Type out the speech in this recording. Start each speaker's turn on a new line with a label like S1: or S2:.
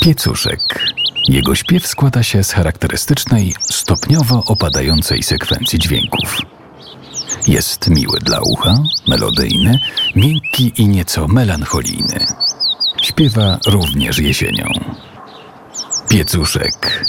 S1: Piecuszek. Jego śpiew składa się z charakterystycznej, stopniowo opadającej sekwencji dźwięków. Jest miły dla ucha, melodyjny, miękki i nieco melancholijny. Śpiewa również jesienią. Piecuszek.